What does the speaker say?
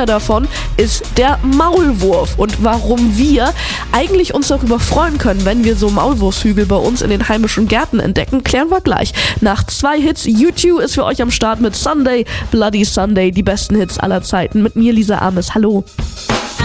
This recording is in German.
einer davon ist der Maulwurf. Und warum wir eigentlich uns darüber freuen können, wenn wir so Maulwurfshügel bei uns in den heimischen Gärten entdecken, klären wir gleich. Nach 2 Hits, U2 ist für euch am Start mit Sunday, Bloody Sunday, die besten Hits aller Zeiten. Mit mir, Lisa Ames. Hallo.